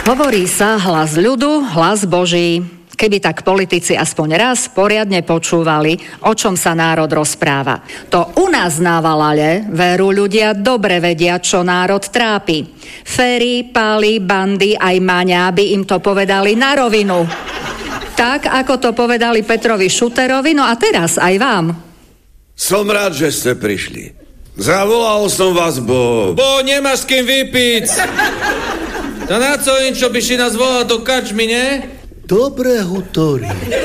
Hovorí sa hlas ľudu, hlas Boží. Keby tak politici aspoň raz poriadne počúvali, o čom sa národ rozpráva. To u nás na Valale veru ľudia dobre vedia, čo národ trápi. Feri, Páli, Bandy aj Maňa by im to povedali na rovinu. Tak, ako to povedali Petrovi Šuterovi, no a teraz aj vám. Som rád, že ste prišli. Zavolal som vás, bo nemáš s kým vypiť. No na co im, čo by si nás volal do kačmy, ne? Dobré hutory.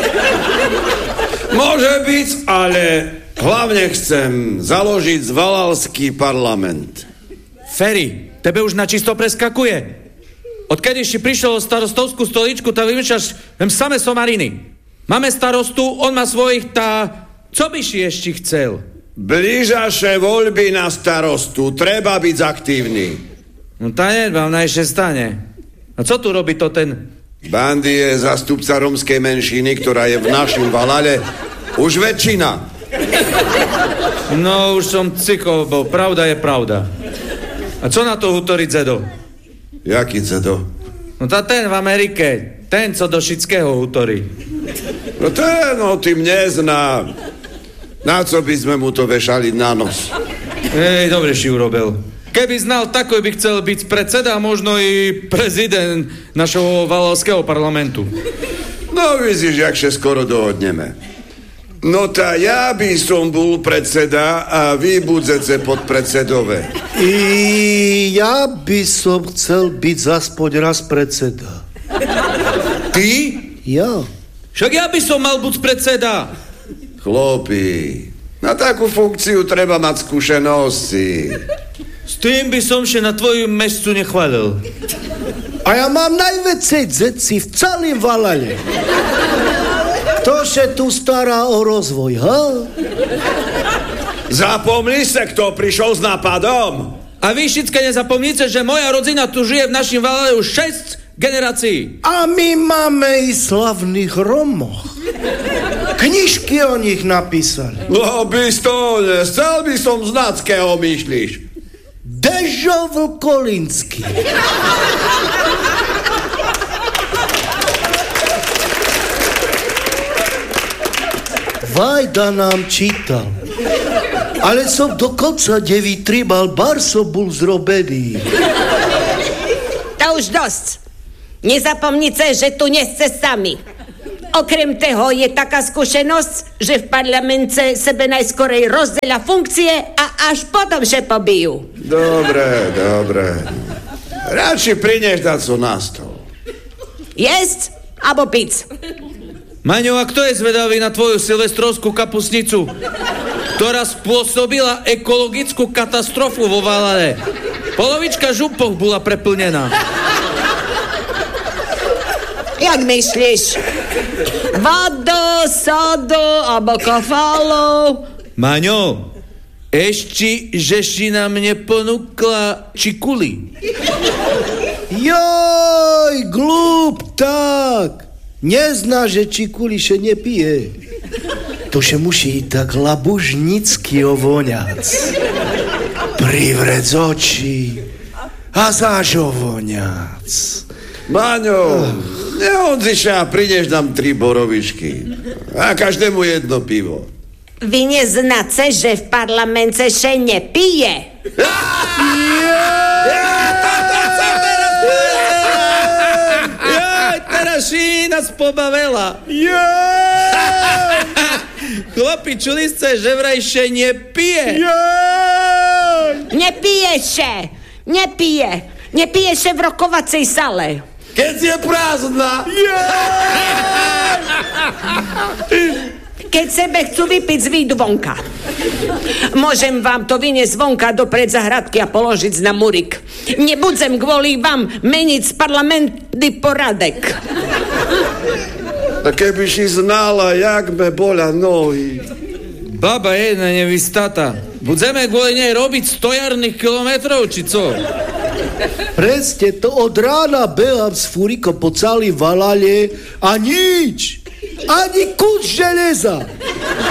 môže byť, ale hlavne chcem založiť zvalalský parlament. Feri, tebe už na čisto preskakuje. Odkedy si prišiel o starostovskú stoličku, tak vymýšľaš same somariny. Máme starostu, on má svojich, co by si ešte chcel? Blížaše voľby na starostu, treba byť aktívny. No tá nedbám, ešte stane. A co tu robí to ten... Bandy je zastupca rómskej menšiny, ktorá je v našom Valale už väčšina. No, už som cykol, bo pravda je pravda. A co na to hutorí Zedo? Jaký Zedo? No tá ten v Amerike, ten, co do Šického hutorí. No ten o tým nezná. Na co by sme mu to vešali na nos? Dobre si urobil. Keby znal, takoj by chcel byť predseda, možno i prezident našeho valalského parlamentu. No vidíš, jak sa skoro dohodneme. No tá ja by som bol predseda a vy budete podpredsedové. I ja by som chcel byť zaspoň raz predseda. Ty? Ja. Však ja by som mal byť predseda. Chlopi, na takú funkciu treba mať skúsenosti. S tým by som sa na tvoju mescu nechválil. A ja mám najväcej dzeci v celým Valale. Kto sa tu stará o rozvoj, ha? Zapomni sa, kto prišiel s nápadom. A vy všetko nezapomníte, že moja rodina tu žije v našom Valale už 6 generácií. A my máme i slavných Romoch. Knižky o nich napísali. No by to chcel by som znať, keho myšlíš. Dežo Vlkolínsky. Vajda nám čítal. Ale som dokonca nevytrýmal, bar som bol zrobený. To už dosť. Nezapomnite, že tu nie ste sami. Okrem toho je taká skúsenosť, že v parlamente sebe najskorej rozdeľa funkcie a až potom sa pobijú. Dobre. Radši prinieš daco na stôl. Jesť alebo piť? Maňo, a kto je zvedavý na tvoju silvestrovskú kapusnicu, ktorá spôsobila ekologickú katastrofu vo Valale? Polovička župov bola preplnená. Jak myslíš? Vodu, sodu alebo kofalov? Maňo, ešte, že si nám neponúkla čikuli. Joj, glúb, tak. Nezná, že čikuli še nepije. To še musí tak labužnicky ovoňac. Privrec oči a záž ovoňac. Maňo, neodziša a prineš nám 3 borovičky. A každému jedno pivo. Vy neznáte, že v parlamente sa nepije? Teraz si nás pobavela. Chlapi, čuli ste, že vraj sa nepije? Nepije sa. Nepije sa v rokovacej sale. Keď je prázdna. Keď sebe chcú vypiť z výjdu vonka. Môžem vám to vyniesť vonka do predzahradky a položiť na murik. Nebudem kvôli vám meniť z parlamentný poradek. A keby si znala, jak me boľa nohy. Baba jedna nevystata. Budeme kvôli nej robiť 100 kilometrov, či co? Presne to, od rána behám s furikom po celý Valale a nič. Ani kus železa.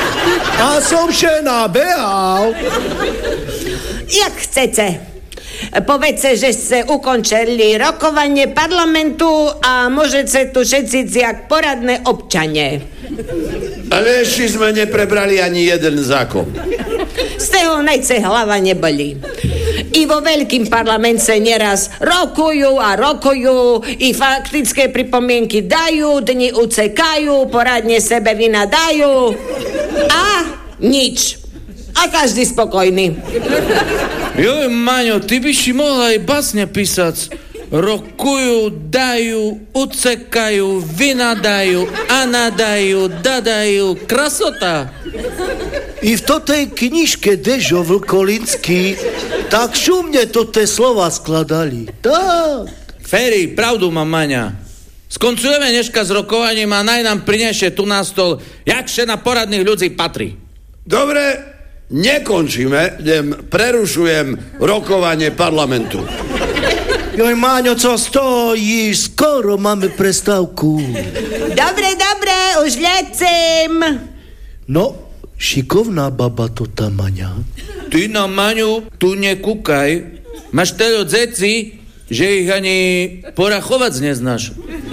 A som še nabehal. Jak chcete. Powiedzcie, że ste ukończyli rokowanie parlamentu a możecie tu siedzieć jak poradne občanie. Ale ešte sme neprebrali ani jeden zákon. Z tego najce hlava neboli. I vo veľkým parlamente nieraz rokujú a rokujú, i faktické pripomienky dajú, dni ucekajú, poradne sebe vynadajú a nič. A každý spokojný. Joj, Maňo, ty by si mohla aj basne písať. Rokujú, dajú, ucekajú, vynadajú, anadajú, dadajú. Krasota. I v tej knižke Dežo Vlkolinský tak šumne to te slova skladali. Tak. Féri, pravdu má Maňa. Skoncujeme dneška s rokovaním a naj nám prinesie tu na stôl, jakže na poradných ľudí patrí. Dobre, nekončíme, prerušujem rokovanie parlamentu. Joj, Máňo, co stojíš? Skoro máme prestávku. Dobre, už lecím. No, šikovná baba to tá Maňa. Ty na Maňu tu nekúkaj. Máš toľo dzeci, že ich ani porachovať neznáš.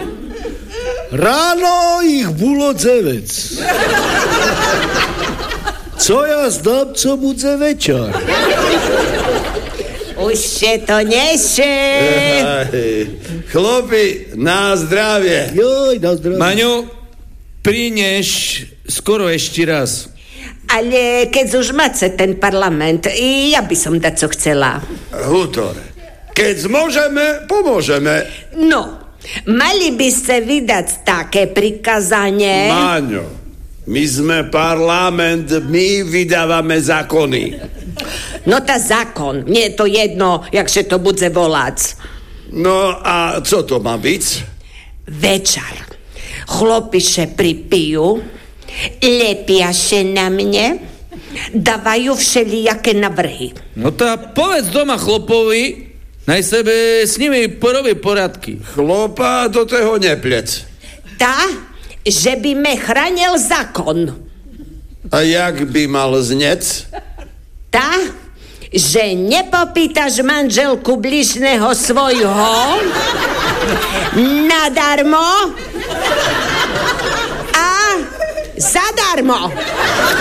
Ráno ich bolo 9. Co ja zdám, co bude večer? Už się to nesie. Chlopi, na zdravie. Joj, na zdravie. Maňu, prineš skoro ešte raz. Ale keď už máte ten parlament, i ja by som dať, co chcela. Hutor, keď zmôžeme, pomôžeme. No, mali by ste vydať také prikazanie. Máňo, my sme parlament, my vydávame zákony. No ta zákon, mne je to jedno, jak się to bude volať. No a co to má byť? Večer. Chlopi się pripiju, lepia się na mnie, dávajú všelijaké navrhy. No tá povedz doma chlopovi, naj sebe s nimi porobí poradky. Chlopa do toho neplec. Tá, že by me chránil zákon. A jak by mal znec? Tá, že nepopýtaš manželku bližného svojho nadarmo a zadarmo.